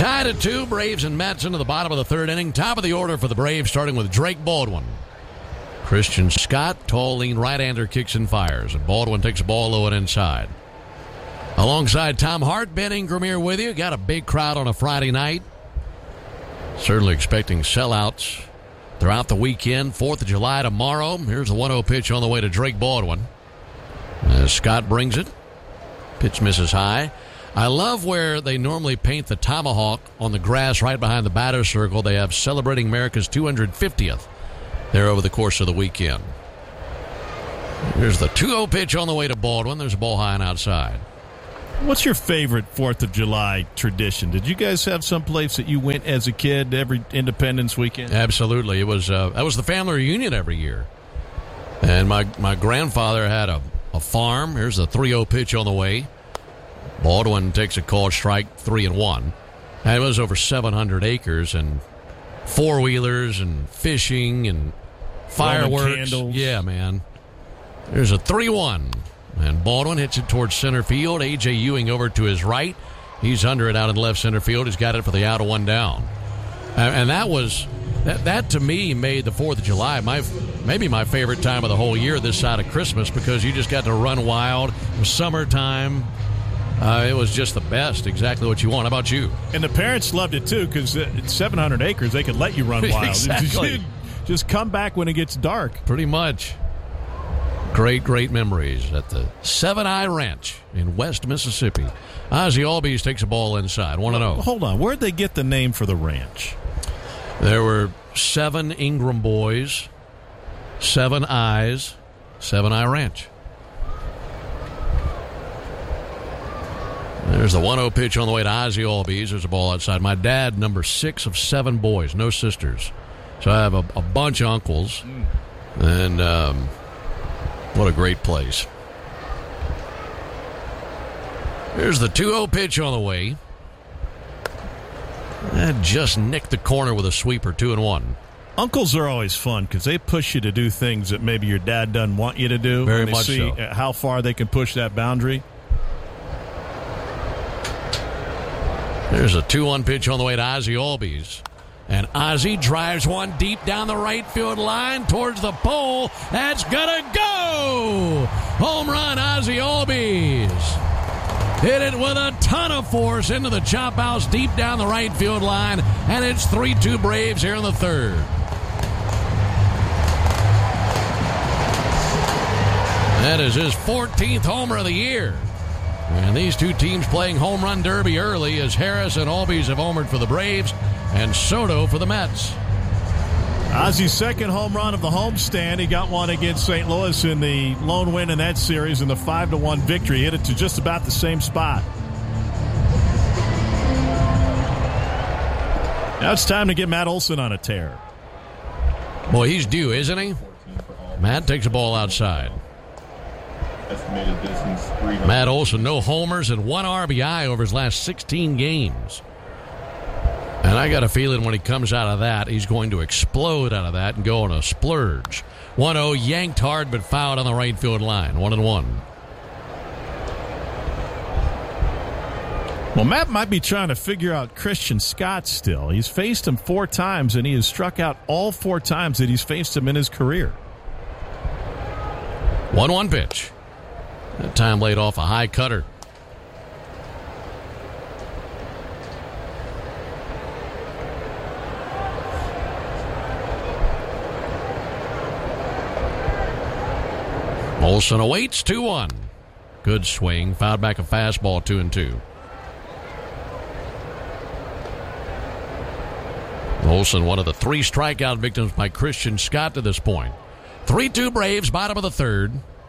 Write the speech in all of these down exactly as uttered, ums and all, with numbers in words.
Tied at two, Braves and Mets into the bottom of the third inning. Top of the order for the Braves, starting with Drake Baldwin. Christian Scott, tall, lean right-hander, kicks and fires. And Baldwin takes a ball low and inside. Alongside Tom Hart, Ben Ingram here with you. Got a big crowd on a Friday night. Certainly expecting sellouts throughout the weekend. fourth of July tomorrow. Here's a one oh pitch on the way to Drake Baldwin. As Scott brings it. Pitch misses high. I love where they normally paint the tomahawk on the grass right behind the batter's circle. They have celebrating America's two hundred fiftieth there over the course of the weekend. Here's the two oh pitch on the way to Baldwin. There's a ball high and outside. What's your favorite fourth of July tradition? Did you guys have some place that you went as a kid every Independence weekend? Absolutely. It was uh, that was the family reunion every year. And my, my grandfather had a, a farm. Here's the three oh pitch on the way. Baldwin takes a called strike, three and one. And it was over seven hundred acres and four-wheelers and fishing and fireworks. Candles. Yeah, man. There's a three one. And Baldwin hits it towards center field. A J. Ewing over to his right. He's under it out in left center field. He's got it for the out of one down. And, and that was, that, that to me made the fourth of July my maybe my favorite time of the whole year this side of Christmas, because you just got to run wild. It was summertime. Uh, it was just the best, exactly what you want. How about you? And the parents loved it, too, because it's seven hundred acres. They could let you run wild. Exactly. Just come back when it gets dark. Pretty much. Great, great memories at the Seven Eye Ranch in West Mississippi. Ozzie Albies takes a ball inside, one and oh. Hold on. Where'd they get the name for the ranch? There were seven Ingram boys, seven eyes, Seven Eye Ranch. There's the one oh pitch on the way to Ozzie Albies. There's a ball outside. My dad, number six of seven boys, no sisters. So I have a, a bunch of uncles. And um, what a great place. Here's the two oh pitch on the way. That just nicked the corner with a sweeper, two and one. Uncles are always fun because they push you to do things that maybe your dad doesn't want you to do. Very they much see so. How far they can push that boundary. There's a two one pitch on the way to Ozzie Albies. And Ozzie drives one deep down the right field line towards the pole. That's gonna go! Home run, Ozzie Albies. Hit it with a ton of force into the chop house deep down the right field line. And it's three two Braves here in the third. That is his fourteenth homer of the year. And these two teams playing home run derby early, as Harris and Albies have homered for the Braves and Soto for the Mets. Ozzie's second home run of the homestand. He got one against Saint Louis in the lone win in that series in the five to one victory. Hit it to just about the same spot. Now it's time to get Matt Olson on a tear. Boy, he's due, isn't he? Matt takes a ball outside. Estimated distance three. Matt Olson, no homers and one R B I over his last sixteen games. And I got a feeling when he comes out of that, he's going to explode out of that and go on a splurge. one oh yanked hard but fouled on the right field line. One and one. Well, Matt might be trying to figure out Christian Scott still. He's faced him four times, and he has struck out all four times that he's faced him in his career. one one pitch. That time laid off a high cutter. Olson awaits, two one. Good swing. Fouled back a fastball, two and two. Olson, one of the three strikeout victims by Christian Scott to this point. three two Braves, bottom of the third.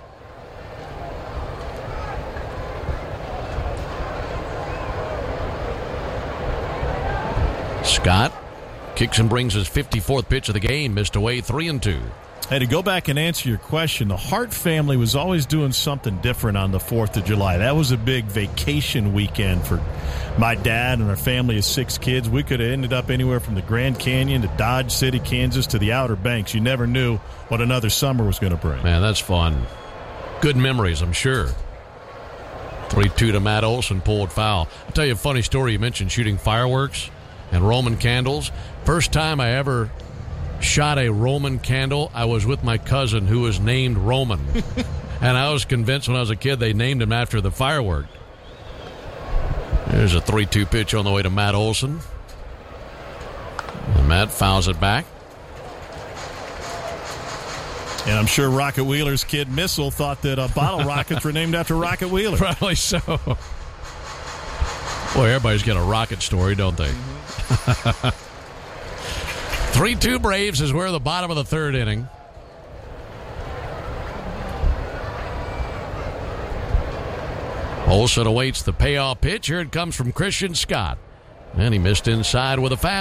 Scott kicks and brings his fifty-fourth pitch of the game. Missed away, three and two. Hey, to go back and answer your question, the Hart family was always doing something different on the fourth of July. That was a big vacation weekend for my dad and our family of six kids. We could have ended up anywhere from the Grand Canyon to Dodge City, Kansas, to the Outer Banks. You never knew what another summer was going to bring. Man, that's fun. Good memories, I'm sure. three two to Matt Olson, pulled foul. I'll tell you a funny story. You mentioned shooting fireworks and Roman candles. First time I ever shot a Roman candle, I was with my cousin who was named Roman. And I was convinced when I was a kid they named him after the firework. There's a three two pitch on the way to Matt Olson. And Matt fouls it back. And I'm sure Rocket Wheeler's kid Missile thought that uh, bottle rockets were named after Rocket Wheeler. Probably so. Boy, everybody's got a rocket story, don't they? three two Braves as we're at the bottom of the third inning. Olson awaits the payoff pitch. Here it comes from Christian Scott. And he missed inside with a fast.